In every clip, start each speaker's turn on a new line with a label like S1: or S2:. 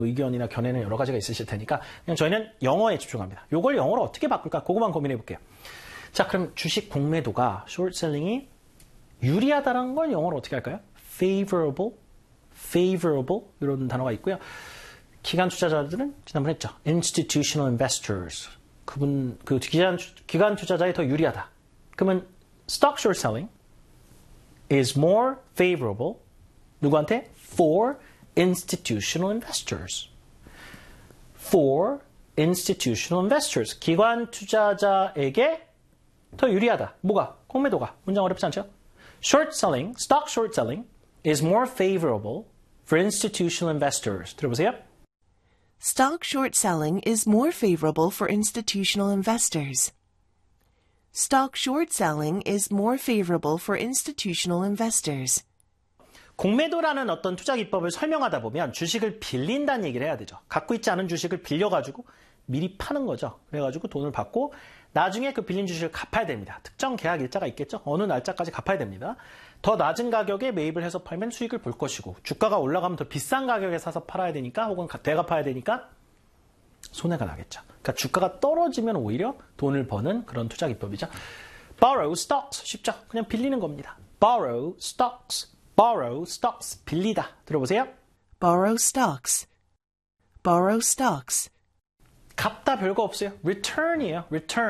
S1: 의견이나 견해는 여러 가지가 있으실 테니까 그냥 저희는 영어에 집중합니다. 이걸 영어로 어떻게 바꿀까? 그것만 고민해 볼게요. 자, 그럼 주식 공매도가 숏셀링이 유리하다는 걸 영어로 어떻게 할까요? favorable, favorable 이런 단어가 있고요. 기관 투자자들은 지난번에 했죠. institutional investors. 그 기관 투자자에 더 유리하다. 그러면 stock short selling is more favorable. 누구한테? For institutional investors. For institutional investors. 기관 투자자에게 더 유리하다. 뭐가? 공매도가. 문장 어렵지 않죠? Short selling, stock short selling is more favorable for institutional investors. 들어보세요.
S2: Stock short selling is more favorable for institutional investors. Stock short selling is more favorable for institutional investors.
S1: 공매도라는 어떤 투자 기법을 설명하다 보면 주식을 빌린다는 얘기를 해야 되죠. 갖고 있지 않은 주식을 빌려가지고 미리 파는 거죠. 그래가지고 돈을 받고 나중에 그 빌린 주식을 갚아야 됩니다. 특정 계약 일자가 있겠죠. 어느 날짜까지 갚아야 됩니다. 더 낮은 가격에 매입을 해서 팔면 수익을 볼 것이고 주가가 올라가면 더 비싼 가격에 사서 팔아야 되니까 혹은 되갚아야 되니까 손해가 나겠죠. 그러니까 주가가 떨어지면 오히려 돈을 버는 그런 투자 기법이죠. Borrow stocks 쉽죠. 그냥 빌리는 겁니다. Borrow stocks, borrow stocks 빌리다. 들어보세요.
S2: Borrow stocks, borrow stocks.
S1: 갚다 별거 없어요. return이에요.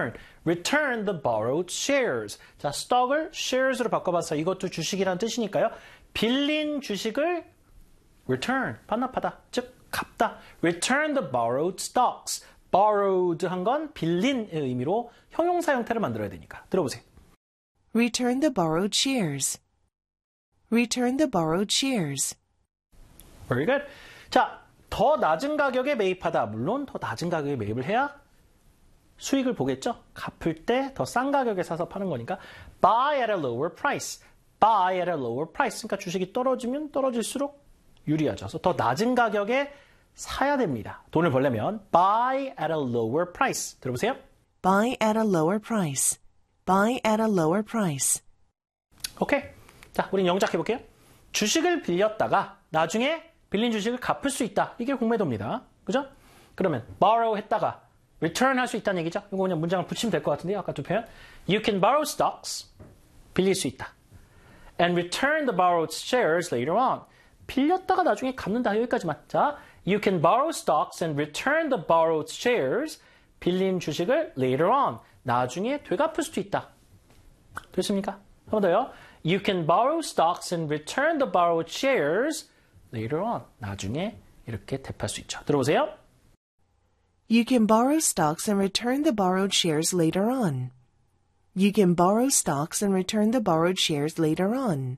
S1: return the borrowed shares. 자, stock을 shares로 바꿔봤어요. 이것도 주식이란 뜻이니까요. 빌린 주식을 return, 반납하다. 즉, 갚다. return the borrowed stocks. borrowed 한 건 빌린의 의미로 형용사 형태를 만들어야 되니까. 들어보세요.
S2: Return the borrowed shares. Return the borrowed shares.
S1: Very good. 자, 더 낮은 가격에 매입하다. 물론 더 낮은 가격에 매입을 해야 수익을 보겠죠. 갚을 때 더 싼 가격에 사서 파는 거니까 buy at a lower price. buy at a lower price. 그러니까 주식이 떨어지면 떨어질수록 유리하죠. 그래서 더 낮은 가격에 사야 됩니다. 돈을 벌려면 buy at a lower price. 들어보세요.
S2: Buy at a lower price. Buy at a lower price.
S1: 오케이. 자, 우린 영작해 볼게요. 주식을 빌렸다가 나중에 빌린 주식을 갚을 수 있다. 이게 공매도입니다. 그죠? 그러면 borrow 했다가 return 할 수 있다는 얘기죠. 이거 그냥 문장을 붙이면 될 것 같은데요. 아까 두 표현. You can borrow stocks. 빌릴 수 있다. And return the borrowed shares later on. 빌렸다가 나중에 갚는다. 여기까지만. 자, you can borrow stocks and return the borrowed shares. 빌린 주식을 later on. 나중에 되갚을 수도 있다. 됐습니까? 한 번 더요. You can borrow stocks and return the borrowed shares later on. 나중에 이렇게 되팔 수 있죠. 들어보세요.
S2: You can borrow stocks and return the borrowed shares later on. You can borrow stocks and return the borrowed shares later on.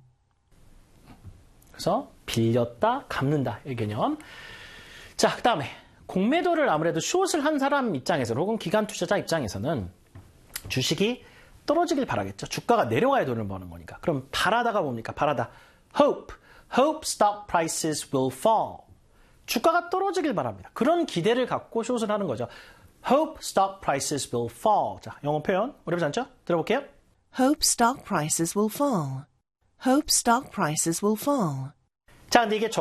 S1: 그래서 빌렸다, 갚는다 이 개념. 자, 그 다음에 공매도를 아무래도 숏을 한 사람 입장에서 혹은 기관 투자자 입장에서는 주식이 떨어지길 바라겠죠. 주가가 내려가야 돈을 버는 거니까. 그럼 바라다가 뭡니까? 바라다. Hope stock prices will fall. 주가가 떨어지길 바랍니다. 그런 기대를 갖고 숏을 하는 거죠. Hope stock prices will fall. 자, 영어 표현 어렵지 않죠? 들어볼게요.
S2: Hope stock prices will fall. Hope stock prices will fall.
S1: 자, 근데 이게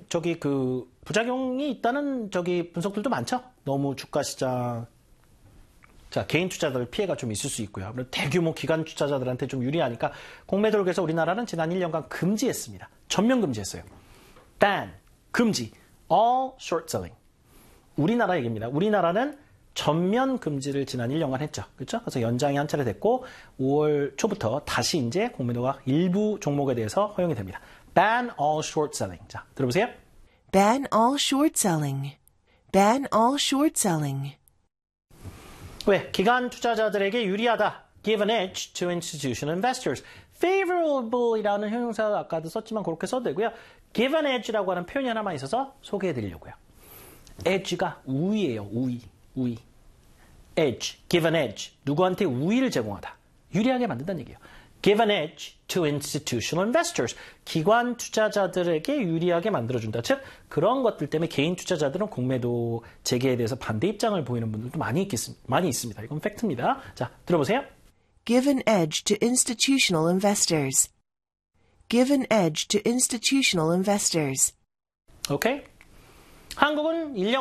S1: 부작용이 있다는 분석들도 많죠? 너무 주가 시장, 자, 개인 투자자들 피해가 좀 있을 수 있고요. 대규모 기관 투자자들한테 좀 유리하니까 공매도를 그래서 우리나라는 지난 1년간 금지했습니다. 전면 금지했어요. ban, 금지, all short selling. 우리나라 얘기입니다. 우리나라는 전면 금지를 지난 1년간 했죠. 그렇죠? 그래서 연장이 한 차례 됐고 5월 초부터 다시 이제 공매도가 일부 종목에 대해서 허용이 됩니다. ban all short selling. 자, 들어보세요.
S2: Ban all short selling. Ban all short selling.
S1: 왜? 기관 투자자들에게 유리하다. Give an edge to institutional investors. favorable이라는 형용사 아까도 썼지만 그렇게 써도 되고요. Give an edge라고 하는 표현이 하나만 있어서 소개해드리려고요. edge가 우위예요. 우위. edge, give an edge. 누구한테 우위를 제공하다. 유리하게 만든다는 얘기예요. Give an edge to institutional investors. 기관 투자자들에게 유리하게 만들어준다. 즉 그런 것들 때문에 개인 투자자들은 공매도 재개에 대해서 반대 입장을 보이는 분들도 많이 있습니다. 이건 팩트입니다. 자, 들어보세요.
S2: Give an edge to institutional investors. Give an edge to institutional investors.
S1: 오케이? 한국은 1년